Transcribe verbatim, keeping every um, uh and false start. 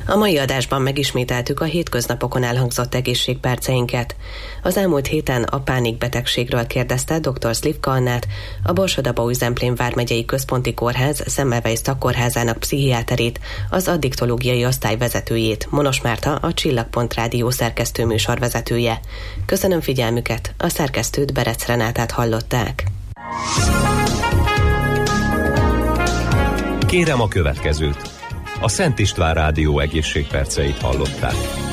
A mai adásban megismételtük a hétköznapokon elhangzott egészségperceinket. Az elmúlt héten a pánikbetegségről kérdezte dr. Slivka Annát, a Borsod-Abaúj-Zemplén vármegyei központi kórház Semmelweis szakkórházának pszichiáterét, az addiktológiai osztály vezetőjét, Monos Márta, a Csillagpont Rádió szerkesztő műsorvezetője. Köszönöm figyelmüket, a szerkesztőt, Berec Renátát hallották. Kérem a következőt. A Szent István Rádió egészségperceit hallották.